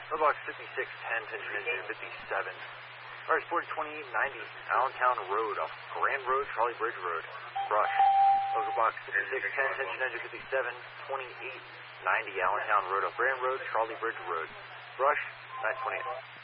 Mailbox 5610, tension engine 57. Fire Sport 2890, Allentown Road, off Grand Road, Charlie Bridge Road. Brush. Local box 5610, tension engine 57, 2890, Allentown Road, off Grand Road, Charlie Bridge Road. Brush, 928.